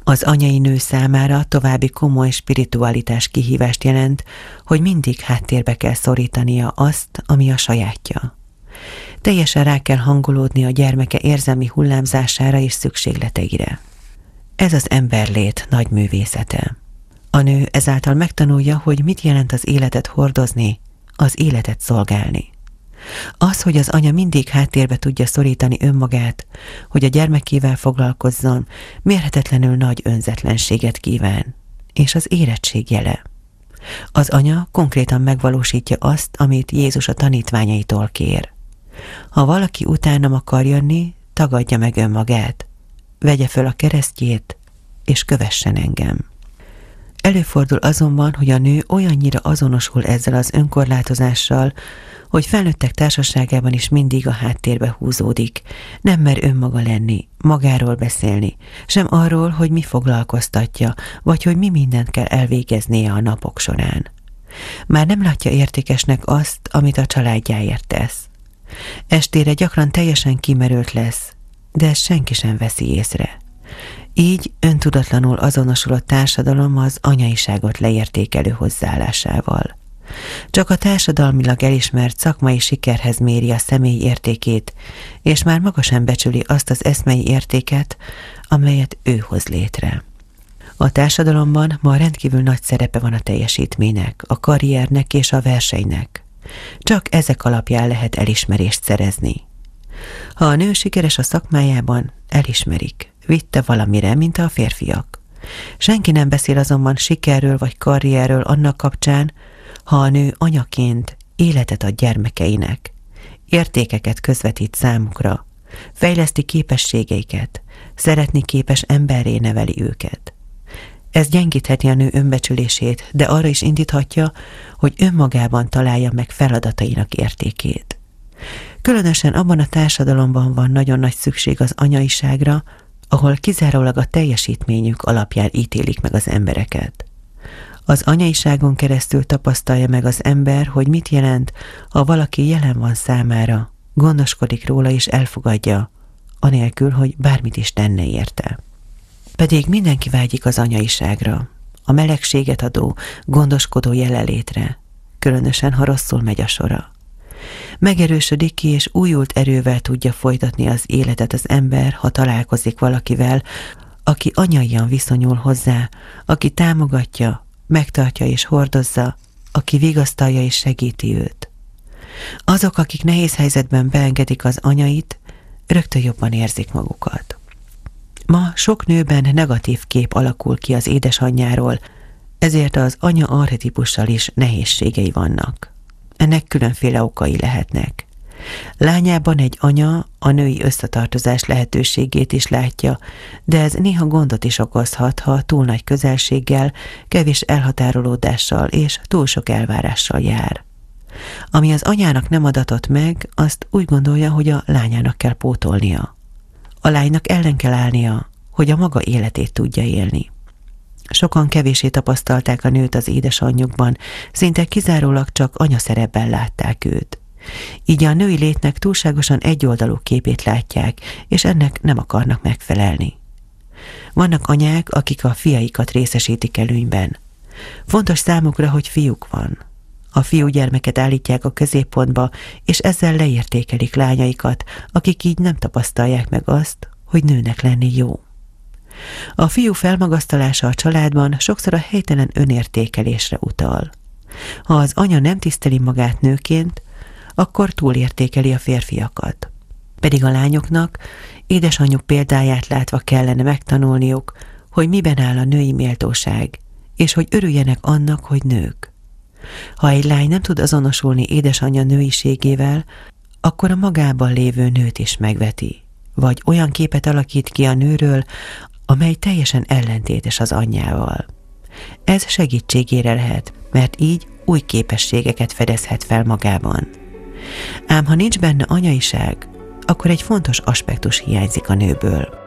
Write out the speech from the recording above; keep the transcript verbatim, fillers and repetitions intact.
Az anyai nő számára további komoly spiritualitás kihívást jelent, hogy mindig háttérbe kell szorítania azt, ami a sajátja. Teljesen rá kell hangolódni a gyermeke érzelmi hullámzására és szükségleteire. Ez az emberlét nagy művészete. A nő ezáltal megtanulja, hogy mit jelent az életet hordozni, az életet szolgálni. Az, hogy az anya mindig háttérbe tudja szorítani önmagát, hogy a gyermekével foglalkozzon, mérhetetlenül nagy önzetlenséget kíván, és az érettség jele. Az anya konkrétan megvalósítja azt, amit Jézus a tanítványaitól kér. Ha valaki utánam akar jönni, tagadja meg önmagát, vegye föl a keresztjét, és kövessen engem. Előfordul azonban, hogy a nő olyannyira azonosul ezzel az önkorlátozással, hogy felnőttek társaságában is mindig a háttérbe húzódik, nem mer önmaga lenni, magáról beszélni, sem arról, hogy mi foglalkoztatja, vagy hogy mi mindent kell elvégeznie a napok során. Már nem látja értékesnek azt, amit a családjáért tesz. Estére gyakran teljesen kimerült lesz, de ezt senki sem veszi észre. Így öntudatlanul azonosul a társadalom az anyaiságot leértékelő hozzáállásával. Csak a társadalmilag elismert szakmai sikerhez méri a személy értékét, és már maga sem becsüli azt az eszmei értéket, amelyet ő hoz létre. A társadalomban ma rendkívül nagy szerepe van a teljesítménynek, a karriernek és a versenynek. Csak ezek alapján lehet elismerést szerezni. Ha a nő sikeres a szakmájában, elismerik, vitte valamire, mint a férfiak. Senki nem beszél azonban sikerről vagy karrierről annak kapcsán, ha a nő anyaként életet ad gyermekeinek, értékeket közvetít számukra, fejleszti képességeiket, szeretni képes emberré neveli őket. Ez gyengítheti a nő önbecsülését, de arra is indíthatja, hogy önmagában találja meg feladatainak értékét. Különösen abban a társadalomban van nagyon nagy szükség az anyaiságra, ahol kizárólag a teljesítményük alapján ítélik meg az embereket. Az anyaiságon keresztül tapasztalja meg az ember, hogy mit jelent, ha valaki jelen van számára, gondoskodik róla és elfogadja, anélkül, hogy bármit is tenne érte. Pedig mindenki vágyik az anyaiságra, a melegséget adó, gondoskodó jelenlétre, különösen, ha rosszul megy a sora. Megerősödik ki, és újult erővel tudja folytatni az életet az ember, ha találkozik valakivel, aki anyaian viszonyul hozzá, aki támogatja, megtartja és hordozza, aki vigasztalja és segíti őt. Azok, akik nehéz helyzetben beengedik az anyait, rögtön jobban érzik magukat. Ma sok nőben negatív kép alakul ki az édesanyjáról, ezért az anya archetipussal is nehézségei vannak. Ennek különféle okai lehetnek. Lányában egy anya a női összetartozás lehetőségét is látja, de ez néha gondot is okozhat, ha túl nagy közelséggel, kevés elhatárolódással és túl sok elvárással jár. Ami az anyának nem adatott meg, azt úgy gondolja, hogy a lányának kell pótolnia. A lánynak ellen kell állnia, hogy a maga életét tudja élni. Sokan kevéssé tapasztalták a nőt az édesanyjukban, szinte kizárólag csak anyaszerepben látták őt. Így a női létnek túlságosan egyoldalú képét látják, és ennek nem akarnak megfelelni. Vannak anyák, akik a fiaikat részesítik előnyben. Fontos számukra, hogy fiúk van. A fiúgyermeket állítják a középpontba, és ezzel leértékelik lányaikat, akik így nem tapasztalják meg azt, hogy nőnek lenni jó. A fiú felmagasztalása a családban sokszor a helytelen önértékelésre utal. Ha az anya nem tiszteli magát nőként, akkor túlértékeli a férfiakat. Pedig a lányoknak édesanyjuk példáját látva kellene megtanulniuk, hogy miben áll a női méltóság, és hogy örüljenek annak, hogy nők. Ha egy lány nem tud azonosulni édesanyja nőiségével, akkor a magában lévő nőt is megveti, vagy olyan képet alakít ki a nőről, amely teljesen ellentétes az anyjával. Ez segítségére lehet, mert így új képességeket fedezhet fel magában. Ám ha nincs benne anyaiság, akkor egy fontos aspektus hiányzik a nőből.